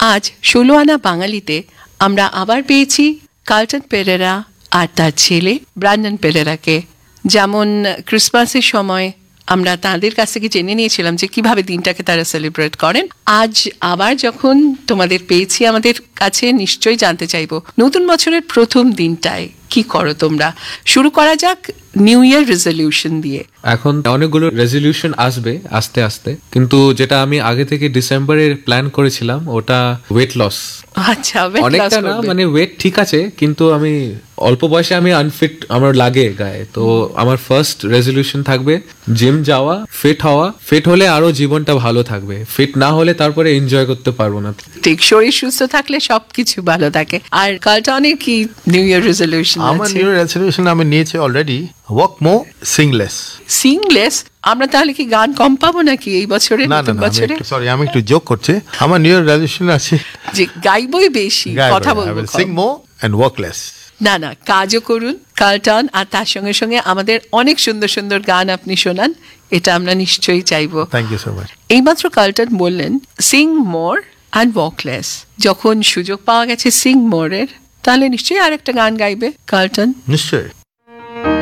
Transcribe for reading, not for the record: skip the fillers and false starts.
আজ 16 আনা বাঙালিতে আমরা আবার পেয়েছি কার্লটন পেরেরা আর তার ছেলে ব্র্যান্ডন পেরেরাকে। যেমন ক্রিসমাসের সময় আমরা তাদের কাছ থেকে জেনে নিয়েছিলাম যে কিভাবে দিনটাকে তারা সেলিব্রেট করেন, আজ আবার যখন তোমাদের পেয়েছি আমাদের কাছে নিশ্চয়ই জানতে চাইবো নতুন বছরের প্রথম দিনটায় কি করো তোমরা। শুরু করা যাক নিউ ইয়ার রেজলিউশন দিয়ে। এখন অনেকগুলো রেজলিউশন আসবে আস্তে আস্তে, কিন্তু যেটা আমি আগে থেকে ডিসেম্বরে প্ল্যান করেছিলাম ওটা ওয়েট লস। আচ্ছা, অনেকটা না, মানে ওয়েট ঠিক আছে, কিন্তু আমি অল্প বয়সে আমি আনফিট আমার লাগে গায়ে, তো আমার ফার্স্ট রেজলিউশন থাকবে জিম যাওয়া, ফিট হওয়া। ফিট হলে আরো জীবনটা ভালো থাকবে, ফিট না হলে তারপরে এনজয় করতে পারবো না। ঠিক, শরীর সুস্থ থাকলে সবকিছু ভালো থাকে। আর কার্লটনের কি নিউ ইয়ার রেজলিউশন? আমার নিউ ইয়ার রেজলিউশন আমি নিয়েছি অলরেডি, ওয়াক মোর, সিং লেস। সিং লেস? আমরা তাহলে কি গান কম পাবো নাকি এই বছরে? না না, সরি, আমি একটু জোক করছি। আমার নিউ ইয়ার রেজলিউশন আছে যে গাইবই বেশি, কথা বলবো, Singh more and work less. না না, কাজও করুন কার্লটন, আর তার সঙ্গে সঙ্গে আমাদের অনেক সুন্দর সুন্দর গান আপনি শোনান, এটা আমরা নিশ্চয়ই চাইবো। Thank you so much. এইমাত্র কার্লটন বললেন Singh more and walk less. যখন সুযোগ পাওয়া গেছে সিং মোরের, তাহলে নিশ্চয়ই আর একটা গান গাইবে কার্লটন। নিশ্চয়ই।